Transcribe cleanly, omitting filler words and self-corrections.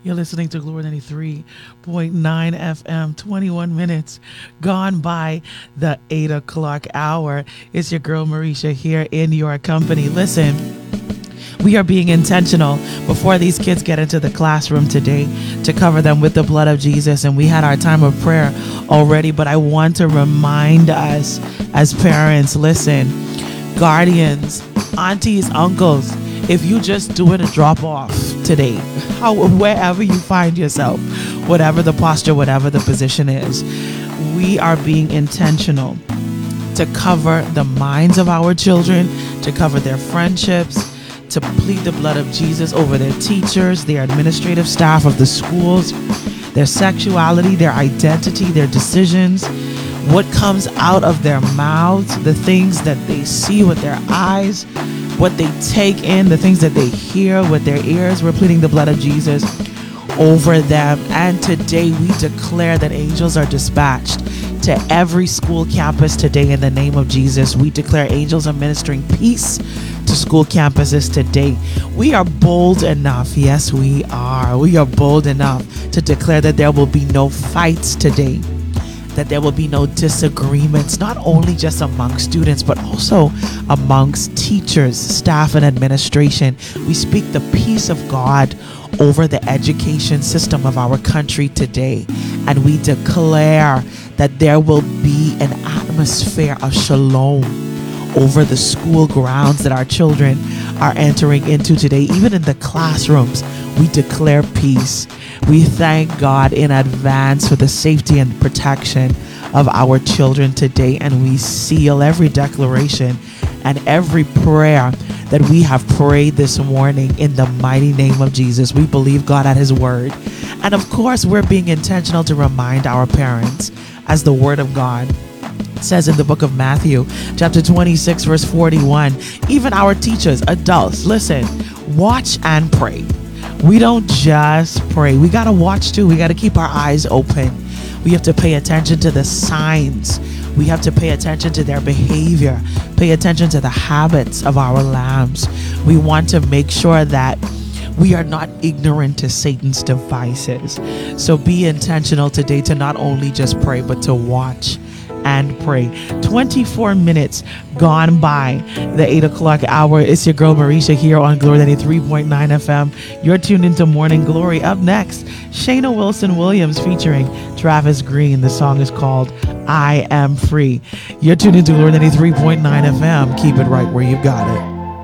You're listening to Glory 93.9 FM, 21 minutes gone by the 8 o'clock hour. It's your girl Marisha here in your company. Listen, we are being intentional before these kids get into the classroom today to cover them with the blood of Jesus. And we had our time of prayer already, but I want to remind us as parents, listen, guardians, aunties, uncles, if you just doing a drop off today, wherever you find yourself, whatever the posture, whatever the position is, we are being intentional to cover the minds of our children, to cover their friendships, to plead the blood of Jesus over their teachers, their administrative staff of the schools, their sexuality, their identity, their decisions, what comes out of their mouths, the things that they see with their eyes, what they take in, the things that they hear with their ears. We're pleading the blood of Jesus over them. And today we declare that angels are dispatched to every school campus today in the name of Jesus. We declare angels are ministering peace to school campuses today. We are bold enough, yes we are. We are bold enough to declare that there will be no fights today, that there will be no disagreements, not only just among students, but also amongst teachers, staff, and administration. We speak the peace of God over the education system of our country today. And we declare that there will be an atmosphere of shalom over the school grounds that our children are entering into today. Even in the classrooms, we declare peace. We thank God in advance for the safety and protection of our children today, and we seal every declaration and every prayer that we have prayed this morning in the mighty name of Jesus. We believe God at His word. And of course, we're being intentional to remind our parents, as the word of God says in the book of Matthew, chapter 26, verse 41, even our teachers, adults, listen, watch and pray. We don't just pray. We got to watch too. We got to keep our eyes open. We have to pay attention to the signs. We have to pay attention to their behavior, pay attention to the habits of our lambs. We want to make sure that we are not ignorant to Satan's devices. So be intentional today to not only just pray, but to watch and pray. 24 minutes gone by the 8 o'clock hour. It's your girl Marisha here on Glory 93.9 FM. You're tuned into Morning Glory. Up next, Shayna Wilson Williams featuring Travis Green. The song is called I Am Free. You're tuned into Glory 93.9 FM. Keep it right where you got it.